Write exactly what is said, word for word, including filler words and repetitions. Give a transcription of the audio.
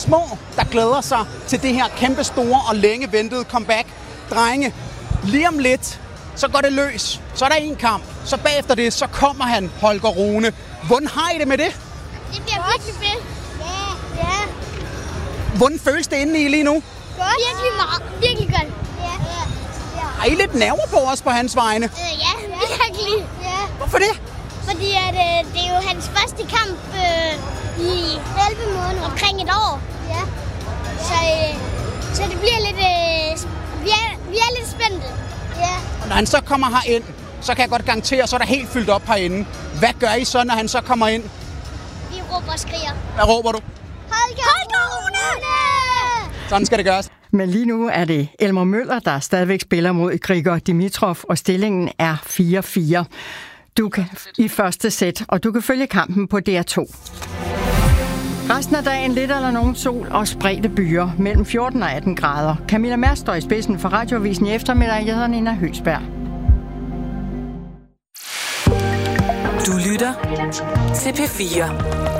små, der glæder sig til det her kæmpe store og længe ventede comeback. Drenge, lige om lidt, så går det løs. Så er der en kamp. Så bagefter det, så kommer han, Holger Rune. Hvordan har I det med det? Det bliver virkelig fedt. Ja. Ja. Hvordan føles det inde i lige nu? Godt. Virkelig meget. Virkelig godt. Ja. Ja. Har I lidt nerver på os på hans vegne? Øh, ja, virkelig. Ja. Hvorfor det? Fordi at, øh, det er jo hans første kamp øh, i elleve måneder. Omkring et år. Ja. Så, øh, så det bliver lidt... Øh, vi, er, vi er lidt spændte. Ja. Og når han så kommer herind, så kan jeg godt garantere, så er der helt fyldt op herinde. Hvad gør I så, når han så kommer ind? Vi råber og skriger. Hvad råber du? Holger, Holger Rune! Sådan skal det gøres. Men lige nu er det Elmer Møller, der stadigvæk spiller mod Grigor Dimitrov, og stillingen er fire fire. Du kan i første sæt, og du kan følge kampen på D R to. Resten af dagen lidt eller nogen sol og spredte byer mellem fjorten og atten grader. Camilla Mærsk står i spidsen for Radioavisen i eftermiddag. Jeg hedder Nina Høgsberg. Du lytter til P fire.